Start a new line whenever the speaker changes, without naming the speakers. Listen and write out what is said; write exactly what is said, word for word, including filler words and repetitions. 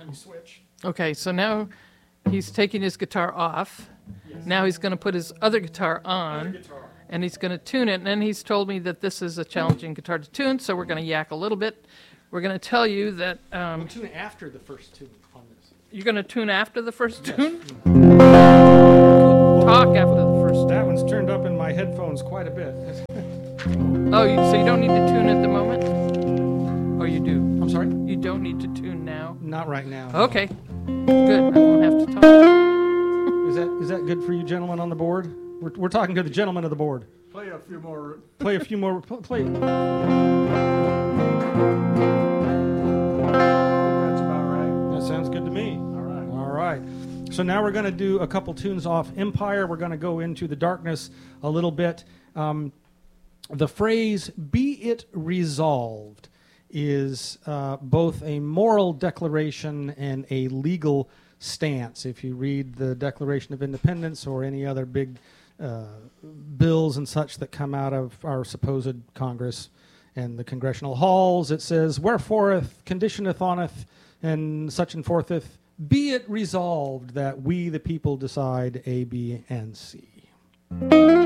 Let me switch.
Okay, so now he's taking his guitar off.
Yes.
Now he's going to put his other guitar on,
Other guitar.
and he's going to tune it. And then he's told me that this is a challenging guitar to tune, so we're going to yak a little bit. We're going to tell you that um,
We'll tune after the first tune on this.
you're going to tune after the first
Yes.
tune? Talk after the first
That one's turned up in my headphones quite a bit.
Oh, you, so you don't need to tune at the moment? Or you do?
I'm sorry?
You don't need to tune now?
Not right now. no.
Okay, good. I won't have to talk.
Is that is that good for you gentlemen on the board? We're, we're talking to the gentlemen of the board.
Play a few more.
Play a few more. pl- Play.
That's about right.
That sounds good to me.
All right.
All right. So now we're going to do a couple tunes off Empire. We're going to go into the darkness a little bit. Um, the phrase "be it resolved" is uh, both a moral declaration and a legal stance. If you read the Declaration of Independence or any other big uh, bills and such that come out of our supposed Congress and the congressional halls, it says, "Whereforeth conditioneth oneth and such and fortheth, be it resolved that we the people decide A, B, and C."